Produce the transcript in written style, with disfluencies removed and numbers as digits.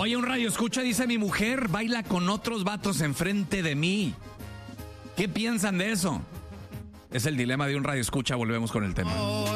Oye, un radio escucha, dice: mi mujer baila con otros vatos enfrente de mí. ¿Qué piensan de eso? Es el dilema de un radio escucha. Volvemos con el tema.